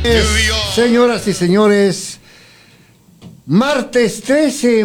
Señoras y señores, martes 13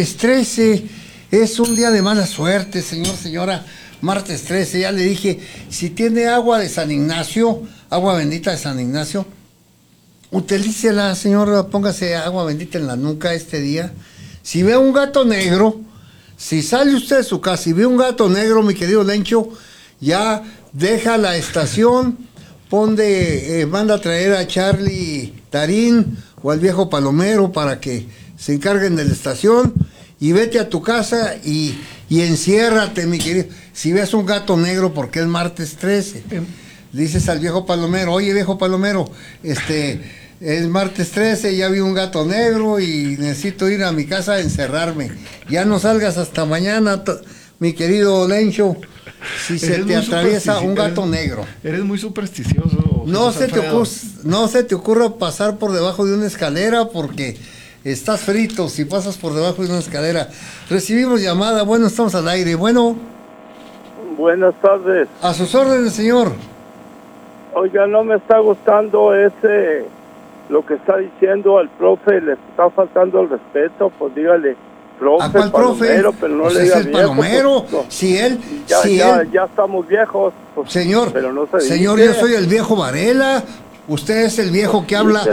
es un día de mala suerte, señora. Martes 13, ya le dije, si tiene agua de San Ignacio, agua bendita de San Ignacio, utilícela, señora, póngase agua bendita en la nuca este día. Si ve un gato negro, si sale usted de su casa y ve un gato negro, mi querido Lencho, ya deja la estación, manda a traer a Charlie Tarín o al viejo Palomero para que se encarguen de la estación y vete a tu casa y enciérrate, mi querido. Si ves un gato negro, porque es martes 13, dices al viejo Palomero, oye viejo Palomero, es martes 13, ya vi un gato negro y necesito ir a mi casa a encerrarme. Ya no salgas hasta mañana, mi querido Lencho, si se te atraviesa un gato negro. Eres muy supersticioso. No se te ocurra pasar por debajo de una escalera porque estás frito si pasas por debajo de una escalera. Recibimos llamada, bueno, estamos al aire, bueno. Buenas tardes. A sus órdenes, señor. Oiga, no me está gustando lo que está diciendo al profe, le está faltando el respeto, pues dígale, profe. ¿A cuál Palomero, profe? pero no Pues le es diga el viejo, Palomero, pues, no. si él... Ya estamos viejos. Pues, Señor, pero no se señor, dice. yo soy el viejo Varela, usted es el viejo que habla,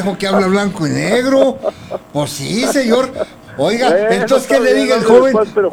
blanco y negro. Pues sí, señor. Oiga, Bueno, entonces que está le bien, diga el ándale, joven, pues, pero